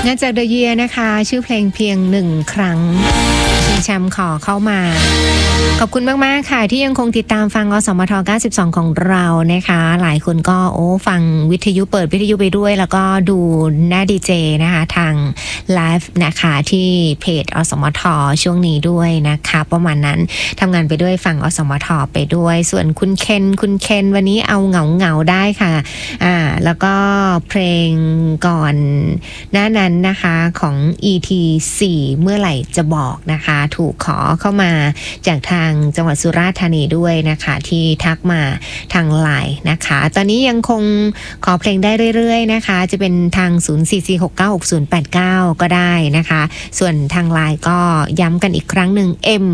งานจากเดอะเยียร์นะคะชื่อเพลงเพียงหนึ่งครั้งชิงแชมป์ขอเข้ามาขอบคุณมากๆค่ะที่ยังคงติดตามฟังอสมท92ของเรานะคะหลายคนก็ฟังวิทยุเปิดวิทยุไปด้วยแล้วก็ดูหน้าดีเจนะคะทางไลฟ์นะคะที่เพจอสมทช่วงนี้ด้วยนะคะประมาณนั้นทำงานไปด้วยฟังอสมทไปด้วยส่วนคุณเคนวันนี้เอาเหงาได้ค่ะแล้วก็เพลงก่อนหน้านั้นนะคะของ ET4 เมื่อไหร่จะบอกนะคะถูกขอเข้ามาจากทางจังหวัดสุราษฎร์ธานีด้วยนะคะที่ทักมาทางไลน์นะคะตอนนี้ยังคงขอเพลงได้เรื่อยๆนะคะจะเป็นทาง 0446966089 ก็ได้นะคะส่วนทางไลน์ก็ย้ำกันอีกครั้งหนึ่ง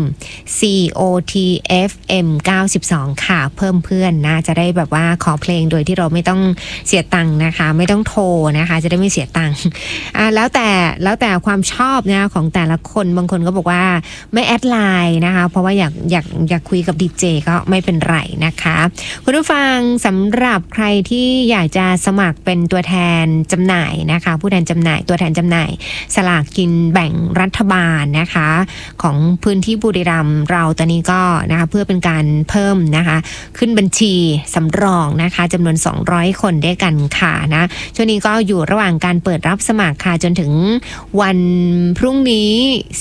MCOTFM92 ค่ะเพิ่มเพื่อนนะจะได้แบบว่าขอเพลงโดยที่เราไม่ต้องเสียตังค์นะคะไม่ต้องโทรนะคะจะได้ไม่เสียตังค์แล้วแต่ความชอบนะของแต่ละคนบางคนก็บอกว่าไม่แอดไลน์นะคะเพราะว่าอยากคุยกับดีเจก็ไม่เป็นไรนะคะคุณผู้ฟังสำหรับใครที่อยากจะสมัครเป็นตัวแทนจำหน่ายนะคะผู้แทนจำหน่ายตัวแทนจำหน่ายสลากกินแบ่งรัฐบาลนะคะของพื้นที่บุรีรัมย์เราตอนนี้ก็นะคะเพื่อเป็นการเพิ่มนะคะขึ้นบัญชีสำรองนะคะจำนวน200คนด้วยกันค่ะนะช่วงนี้ก็อยู่ระหว่างการเปิดรับสมัครค่ะจนถึงวันพรุ่งนี้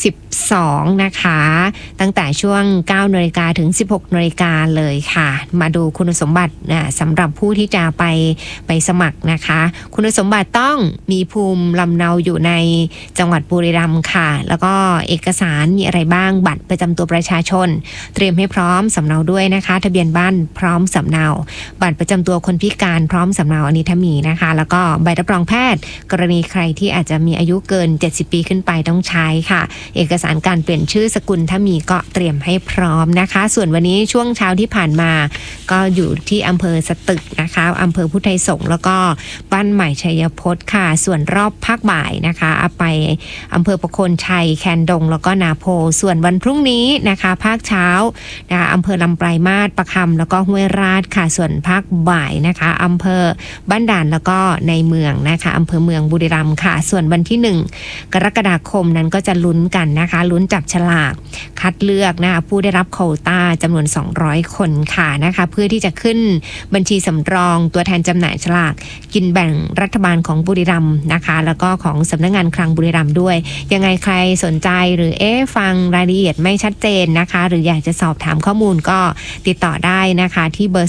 12นะคะตั้งแต่ช่วง 9:00 นถึง 16:00 นเลยค่ะมาดูคุณสมบัติสำหรับผู้ที่จะไปสมัครนะคะคุณสมบัติต้องมีภูมิลำเนาอยู่ในจังหวัดบุรีรัมย์ค่ะแล้วก็เอกสารมีอะไรบ้างบัตรประจำตัวประชาชนเตรียมให้พร้อมสำเนาด้วยนะคะทะเบียนบ้านพร้อมสำเนาบัตรประจำตัวคนพิการพร้อมสำเนาอันนี้ถ้ามีนะคะแล้วก็ใบรับรองแพทย์กรณีใครที่อาจจะมีอายุเกิน70ปีขึ้นไปต้องใช้ค่ะเอกสารการเปลี่ยนชื่อสกุลถ้ามีก็เตรียมให้พร้อมนะคะส่วนวันนี้ช่วงเช้าที่ผ่านมาก็อยู่ที่อำเภอสตึกนะคะอำเภอพุทธไทยสงฆ์แล้วก็บ้านใหม่ชัยพจน์ค่ะส่วนรอบภาคบ่ายนะคะไปอำเภอประโคนชัยแคนดงแล้วก็นาโพส่วนวันพรุ่งนี้นะคะภาคเช้านะคะอำเภอลำปลายมาศประคำแล้วก็ห้วยราชค่ะส่วนภาคบ่ายนะคะอำเภอบ้านด่านแล้วก็ในเมืองนะคะอำเภอเมืองบุรีรัมย์ค่ะส่วนวันที่1 กรกฎาคมนั้นก็จะลุ้นกันนะคะลุ้นจับฉลากคัดเลือกนะคะผู้ได้รับโควต้าจำนวน200คนค่ะนะคะเพื่อที่จะขึ้นบัญชีสำรองตัวแทนจำหน่ายฉลากกินแบ่งรัฐบาลของบุรีรัมย์นะคะแล้วก็ของสำนักงานคลังบุรีรัมย์ด้วยยังไงใครสนใจหรือฟังรายละเอียดไม่ชัดเจนนะคะหรืออยากจะสอบถามข้อมูลก็ติดต่อได้นะคะที่เบอร์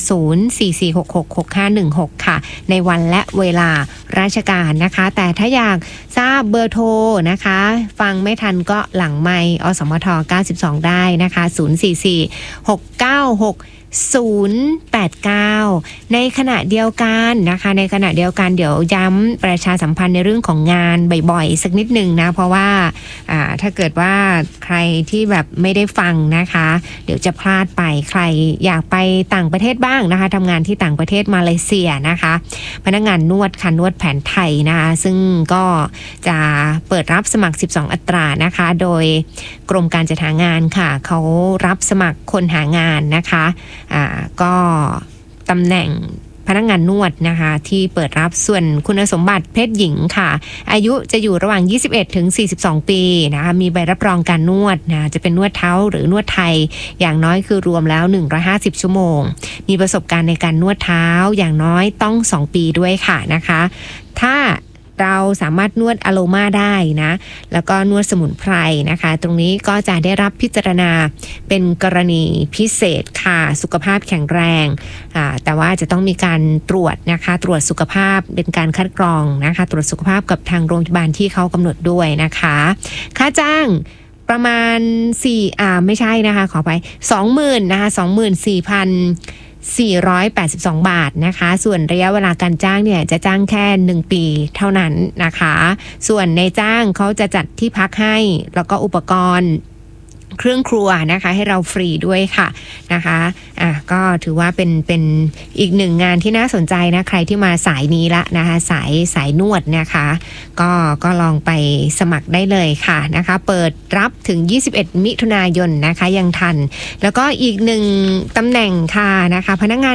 0446666516 ค่ะในวันและเวลาราชการนะคะแต่ถ้าอยากทราบเบอร์โทรนะคะฟังไม่ทันก็หลังไมค์อสมท92ได้นะคะ0446960089ในขณะเดียวกันนะคะในขณะเดียวกันเดี๋ยวย้ำประชาสัมพันธ์ในเรื่องของงานบ่อยๆสักนิดหนึ่งนะเพราะว่าถ้าเกิดว่าใครที่แบบไม่ได้ฟังนะคะเดี๋ยวจะพลาดไปใครอยากไปต่างประเทศบ้างนะคะทำงานที่ต่างประเทศมาเลเซียนะคะพนักงานนวดค่ะนวดแผนไทยนะคะซึ่งก็จะเปิดรับสมัคร12อัตรานะคะโดยกรมการจัดหางานค่ะเขารับสมัครคนหางานนะคะก็ตำแหน่งพนักงานนวดนะคะที่เปิดรับส่วนคุณสมบัติเพศหญิงค่ะอายุจะอยู่ระหว่าง 21 ถึง 42 ปีนะคะมีใบรับรองการนวดนะจะเป็นนวดเท้าหรือนวดไทยอย่างน้อยคือรวมแล้ว150ชั่วโมงมีประสบการณ์ในการนวดเท้าอย่างน้อยต้อง2ปีด้วยค่ะนะคะถ้าเราสามารถนวดอะโลมาได้นะแล้วก็นวดสมุนไพรนะคะตรงนี้ก็จะได้รับพิจารณาเป็นกรณีพิเศษค่ะสุขภาพแข็งแรงแต่ว่าจะต้องมีการตรวจนะคะตรวจสุขภาพเป็นการคัดกรองนะคะตรวจสุขภาพกับทางโรงพยาบาลที่เขากำหนดด้วยนะคะค่าจ้างประมาณไม่ใช่นะคะขอไป 20,000 นะคะ 24,482 บาทนะคะส่วนระยะเวลาการจ้างเนี่ยจะจ้างแค่1ปีเท่านั้นนะคะส่วนในจ้างเขาจะจัดที่พักให้แล้วก็อุปกรณ์ เครื่องครัวนะคะให้เราฟรีด้วยค่ะนะคะก็ถือว่าเป็นอีกหนึ่งงานที่น่าสนใจนะใครที่มาสายนี้ละนะคะสายนวดนะคะก็ลองไปสมัครได้เลยค่ะนะคะเปิดรับถึง21มิถุนายนนะคะยังทันแล้วก็อีกหนึ่งตำแหน่งค่ะนะคะพนักงาน